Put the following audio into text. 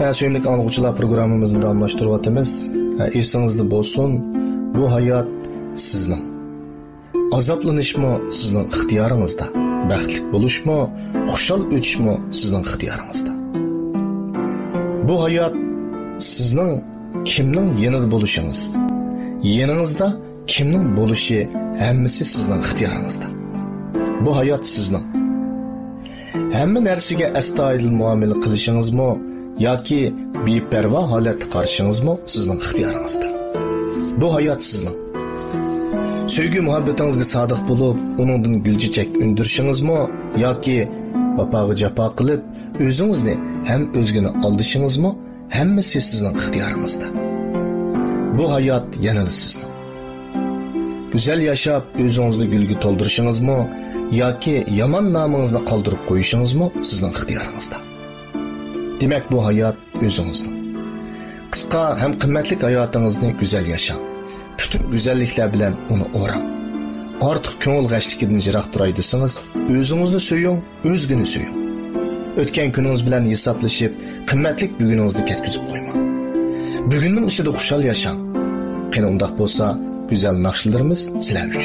Söyümlük anlıqçılar programımızı davamlaştırıyatımız. Esingizde bolsun, bu hayat sizning. Azaplanışmı sizning ixtiyoringizda. Baxtli bo'lishmi, xushal o'tishmi sizning ixtiyoringizda. Bu hayat sizning kimning yanida bo'lishingiz, yaningizda kimning bo'lishi hammasi sizning ixtiyoringizda. Bu hayat sizning. Hamma narsaga astoydil muomala qilishingizmi yoki beparvo holatda qarashingizmi sizning ixtiyoringizda. Bu hayat sizning. Sevgi muhabbetingizga sodiq bo'lib, uningdan gulchechak undirishingizmi yoki vafoga jafo qilib, o'zingizni ham o'zgini aldishingizmi hammasi sizning ixtiyoringizda. Bu hayot yanada sizning. Güzel yashab, o'zingizni gulga to'ldirishingizmi yoki yomon nomingizni qoldirib qo'yishingizmi sizning ixtiyoringizda. Demak, bu hayot o'zingizning. Qisqa ham qimmatli hayotingizni go'zal yashang. Bütün güzellikler bilen onu o'rang. Artıq ko'ngil g'ashligidan jiroq turay desangiz, o'zingizni so'ying, o'zgini so'ying. O'tgan kuningiz bilan hisoblashib, qimmatli buguningizni ketkizib qo'ymang. Bugunning ichida xushal yashang. Qani undaq bo'lsa, go'zal naqshlarimiz sizlar uchun.